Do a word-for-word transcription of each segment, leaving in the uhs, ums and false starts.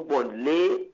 blogbon le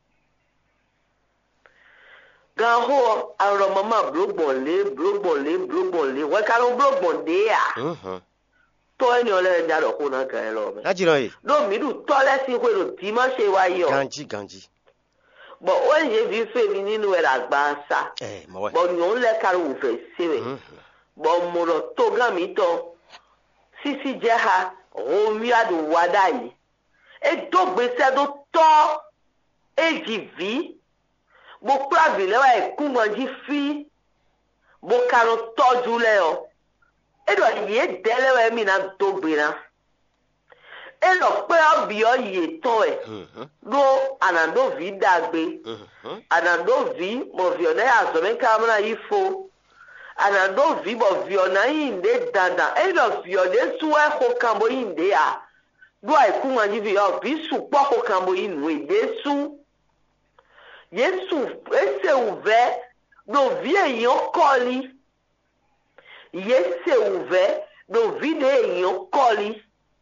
Gaho aro mama blogbon le blogbon le blogbon le wa ka lo blogbon de ya Mhm. to eni ole ja do ko na kan lo me Ajiro yi. do mi du to le si ko lo ti ma se wa yo Ganji ganji. bo o ye vi fe mi nínú e la gba sa Eh, mo we. bo no le ka lo fe se we Mhm. bo mo lo to gan mi to sisi je ha o mi adu wada yi e do gbese do to e ji vi bo pravi le wa e ku mo ji fi bo ka lo toju le o e do ye de le wa mi na do gbe na e lo pe obi o ye to e Mhm. do anando vi dagbe Mhm. anando vi mo vi ona ya so me kamera ifo anando vi bo vi ona inde dada e lo vi ode su e ko kambo inde a do ai ku ma ji vi o vi su po ko kambo inu e de su Yesu ese uve do vi eyan koli Yese uve do vi de eyan koli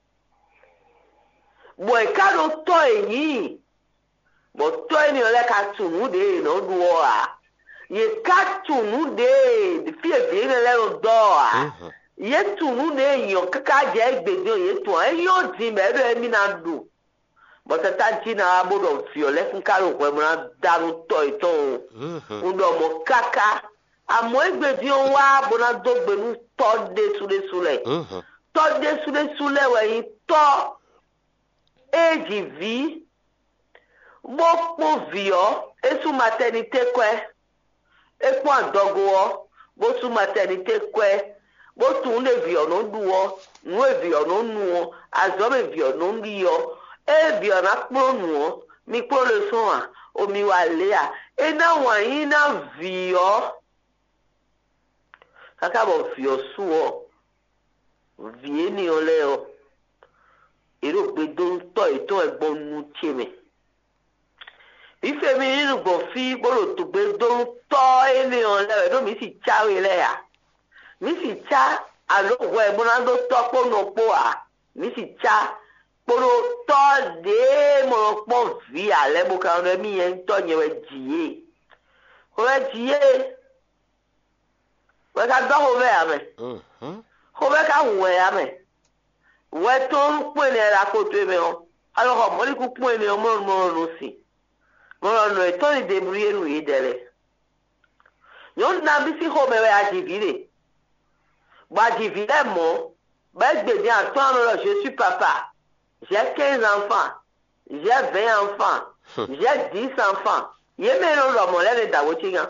bo e ka do to eyin bo to eni ole ka tunu de no duo a ye ka tunu de de fi e bi le lo do a Mhm. ye tunu de eyan kaka je gbede o ye to e yo din me do emi na du bo tata ji na abodo fi ole fun karo ko mo na daru to ito Mhm. ndo mo kaka amo egbedi o wa bo na do gbenu to de sule sule Mhm. to de sule sule we yin to eji vi gbogbo vio esu maternité kwe eku adogo bo su maternité kwe bo tun le vio no duo nu e vio no nu azo me vio no ngiyo e vio na pro nu mi pro le so a omi wa le a e na wa yin na vio kaka bo vio su o vie ni ole o ero gbe do to ito egbon nu cheme ife mi nínú gbọ̀n fi gbọ́dọ̀ tó gbé dóró tọ́ ènìyàn lẹ́wẹ̀ẹ́ ló mi sì jáwé lẹ́yà mi sì já àlòwọ̀ ẹ̀gbọ́n náà ló tọ́ pọ́nà pọ́ à mi sì já kpọ́dọ̀ tọ́ dé mọ̀rọ̀ pọ́ vi alẹ́ mo kàn lọ́ mi yẹn ń tọ́ yẹn wẹ̀ jìyé wẹ̀ jìyé wẹ̀ ká dọ́ wẹ̀ amẹ̀ Mhm. wẹ̀ ká wẹ̀ amẹ̀ wẹ̀ tó ń pè ní ẹ̀rọ akoto mi hàn alọ́kọ̀ mọ́líkù pè ní ọmọ ọ̀run sí Moro no eto ni debrouiller nous idele. Yon na bisi ho mewe ajivire. Ba jivire mo, ba gbede Antoine Moro, je suis papa. J'ai quinze enfants. J'ai vingt enfants. J'ai dix enfants. Ye me no lo mo le le dawo chinga.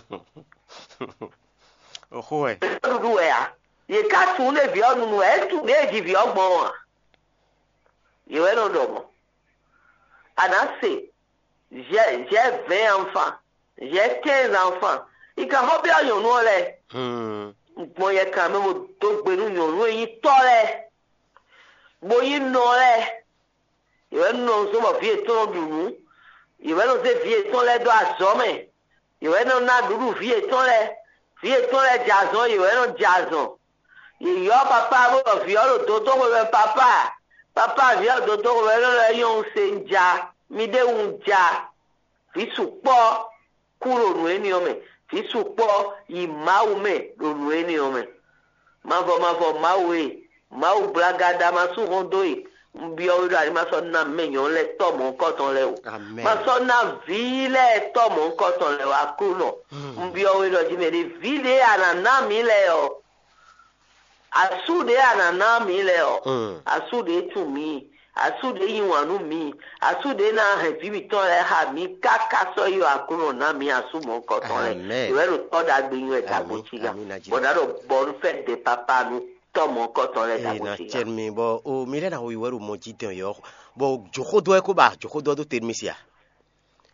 Oho e. Dudu e ya. Ye ka tun le bi onu nu e tun le jivi ogbon wa. Ye we no do mo. Anase J'ai, j'ai vingt enfants. J'ai quinze enfants. Il can hobby à yon ole. Hmm. Mo ye kan me mo to gbenu yon no yin tole. Bo yin no le. Iwe no so mo fi ton dunu. Iwe no se fi ton le do azome. Iwe no na duru fi ton le. Fi ton le jazon, iwe no jazon. Yo papa bo fi o do to ko papa. Papa vi o do to ko le yon se nja. Mi de un ja fi supo kuro nu eni ome fi supo imawu me nu eni ome mavo mavo mawe mawu blagada masu hondo e mbi o ri ma so na meyan le to mo nkotan le o Amen. ma so na vile to mo nkotan le wa kuno mbi o ri ji me de vile anana mi le o asude anana mi le o Mm. asude tu mi asude yiwanu mi asude na hefi mi ton le ha mi kaka so yo akuno na mi asumo nkotan le Amen. iwe ro to da gbe yin e da Amen. mo chiga Amen, Najib. bo da ro bo fe de papa nu to mo nkotan le da Eh, mo na chiga chen mi bo o mi le na o iweru mo jiten yo. Bo joko do e ko ba, joko do do ter mi sia.